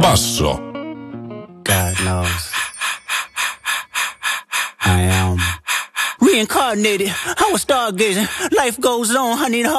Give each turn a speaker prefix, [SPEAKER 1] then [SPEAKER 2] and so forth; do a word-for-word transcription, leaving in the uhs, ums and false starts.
[SPEAKER 1] basso.
[SPEAKER 2] God knows. I am reincarnated. I was stargazing. Life goes on. I need a